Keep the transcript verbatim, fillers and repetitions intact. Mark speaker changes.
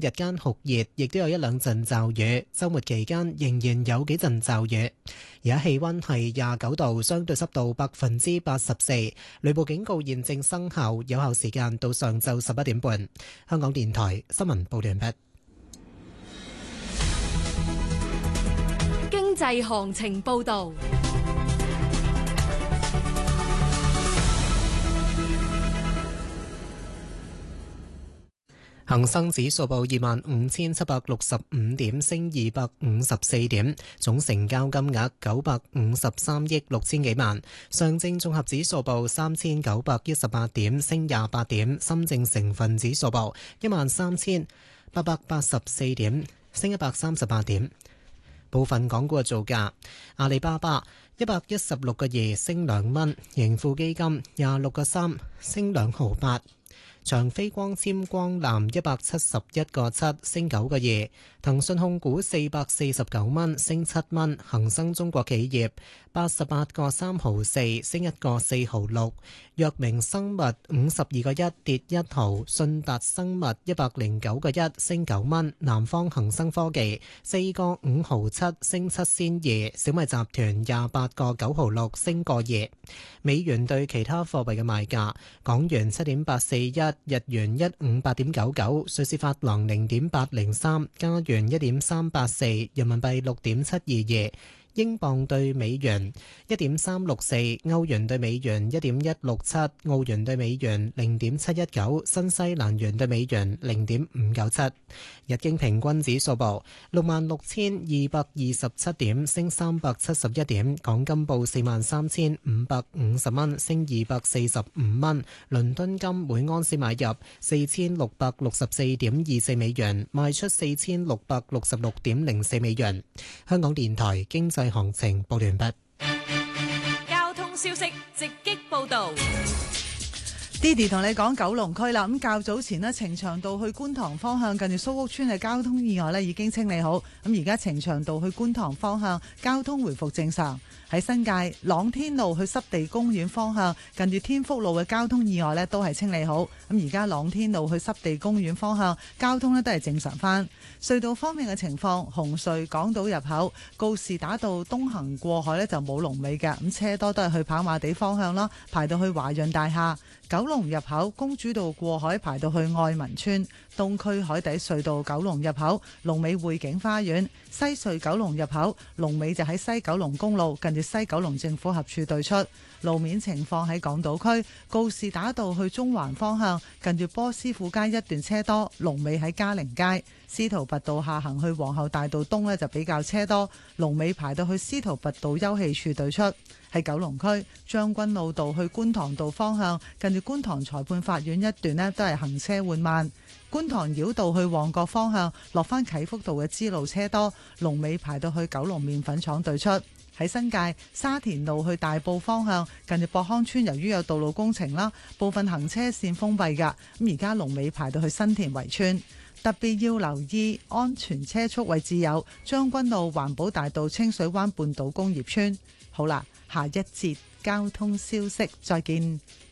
Speaker 1: 日間酷熱，亦都有一兩陣驟雨。週末期間仍然有幾陣驟雨。而家氣溫係廿九度，相對濕度百分之八十四，雷暴警告現正生效，有效時間到上晝十一點半。香港電台新聞報道完畢。
Speaker 2: 經濟行情報道。
Speaker 1: 恒生指數報二萬五千七百六十五點，升二百五十四點，總成交金額九百五十三億六千幾萬。上證綜合指數報三千九百一十八點，升廿八點。深證成分指數報一萬三千八百八十四點，升一百三十八點。部分港股嘅造價：阿里巴巴一百一十六個二升兩蚊，盈富基金廿六個三升兩毫八。長飛光纖光纜一百七十一個七升九個二，騰訊控股四百四十九蚊升七蚊，恒生中國企業八十八個三毫四升一個四毫六，藥明生物五十二個一跌一毫，信達生物一百零九個一升九蚊，南方恒生科技四個五毫七升七仙二，小米集團廿八個九毫六升個二。美元對其他貨幣嘅賣價：港元七點八四一。日元一五八點九九，瑞士法郎零點八零三，加元一點三八四，人民幣六點七二二，英鎊對美元一點三六四，歐元對美元一點一六七，澳元對美元零點七一九，新西蘭元對美元零點五九七。日經平均指數報六萬六千二百二十七點，升三百七十一點。港金報四萬三千五百五十蚊，升二百四十五蚊。倫敦金每盎司買入四千六百六十四點二四美元，賣出四千六百六十六點零四美元。香港電台經濟行情報完畢。
Speaker 2: 交通消息直擊報道。
Speaker 3: Didi 同你講九龍區啦，咁較早前呢，呈祥道去觀塘方向近住蘇屋村嘅交通意外呢已經清理好，咁而家呈祥道去觀塘方向交通回復正常。喺新界朗天路去濕地公園方向近住天福路嘅交通意外呢都係清理好，咁而家朗天路去濕地公園方向交通呢都係正常翻。隧道方面嘅情況，紅隧港島入口告士打道東行過海呢就冇龍尾嘅，咁車多都係去跑馬地方向啦，排到去華潤大廈。九龍入口公主道過海排到去愛民村，東區海底隧道九龍入口龍尾匯景花園，西隧九龍入口龍尾就喺西九龍公路近住西九龍政府合署對出。路面情況喺港島區告士打道去中環方向近住波斯富街一段車多，龍尾喺嘉寧街。司徒拔道下行去皇后大道東呢就比較車多，龍尾排到去司徒拔道休憩處對出。喺九龍區將軍澳道去觀塘道方向近住觀塘裁判法院一段呢都係行車緩慢。觀塘繞道去旺角方向落返啟福道嘅支路車多，龍尾排到去九龍麵粉廠對出。喺新界沙田路去大埔方向近住博康村，由於有道路工程啦，部分行車線封閉㗎，咁而家龍尾排到去新田圍村。特別要留意安全車速位置有將軍澳環保大道清水灣半島工業村。好啦，下一節交通消息再見。